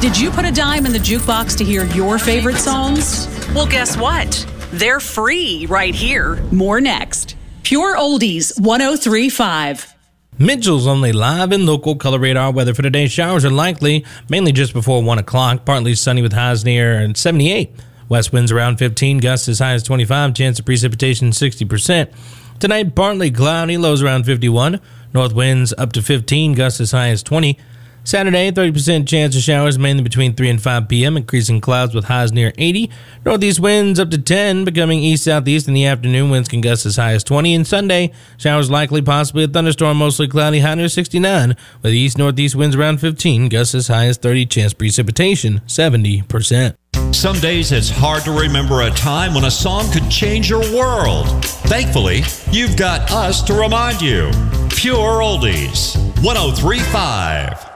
Did you put a dime in the jukebox to hear your favorite songs? Well, guess what? They're free right here. More next. Pure Oldies 103.5. Mitchell's only live and local color radar weather for today. Showers are likely, mainly just before 1 o'clock. Partly sunny with highs near 78. West winds around 15, gusts as high as 25. Chance of precipitation 60%. Tonight, partly cloudy, lows around 51. North winds up to 15, gusts as high as 20. Saturday, 30% chance of showers, mainly between 3 and 5 p.m., increasing clouds with highs near 80. Northeast winds up to 10, becoming east-southeast in the afternoon. Winds can gust as high as 20. And Sunday, showers likely, possibly a thunderstorm, mostly cloudy, high near 69. With east-northeast winds around 15, gusts as high as 30. Chance of precipitation, 70%. Some days it's hard to remember a time when a song could change your world. Thankfully, you've got us to remind you. Pure Oldies 103.5.